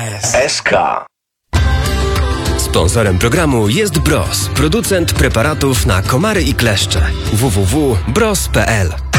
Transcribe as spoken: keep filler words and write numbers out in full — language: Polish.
S. S K. Sponsorem programu jest Bros, producent preparatów na komary i kleszcze. w w w kropka bros kropka p l